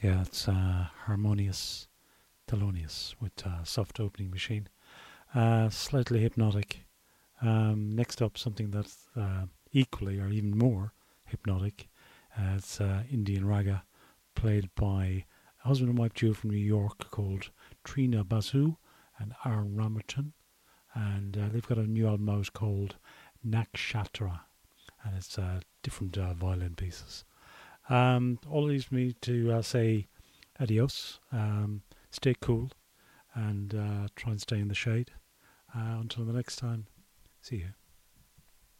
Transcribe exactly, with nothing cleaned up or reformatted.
Yeah, it's uh, Harmonious Thelonious with uh, soft opening machine. Uh, slightly hypnotic. Um, next up, something that's uh, equally or even more hypnotic. Uh, it's uh, Indian Raga, played by a husband and wife duo from New York called Trina Basu and Aaron Ramerton. And uh, they've got a new album out called Nakshatra, and it's uh, different uh, violin pieces. Um, all leaves me to uh, say adios, um, stay cool, and uh, try and stay in the shade. Uh, until the next time, see you.